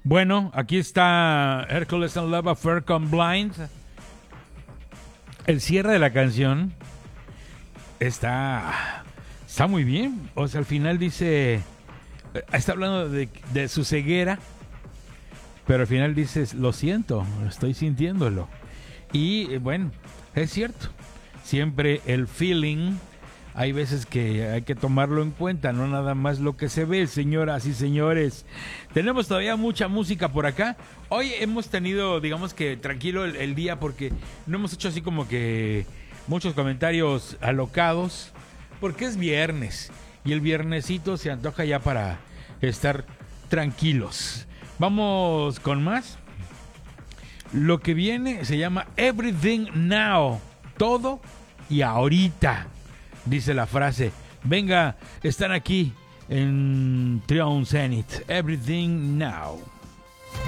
Bueno, aquí está Hercules and Love Affair con Blind. El cierre de la canción está muy bien. O sea, al final dice, está hablando de su ceguera, pero al final dice, lo siento, estoy sintiéndolo. Y bueno, es cierto, siempre el feeling, hay veces que hay que tomarlo en cuenta, no nada más lo que se ve, señoras y señores. Tenemos todavía mucha música por acá. Hoy hemos tenido, digamos que tranquilo el día, porque no hemos hecho así como que muchos comentarios alocados, porque es viernes y el viernesito se antoja ya para estar tranquilos. Vamos con más. Lo que viene se llama Everything Now, todo y ahorita, dice la frase. Venga, están aquí en Triumph Zenith. Everything Now.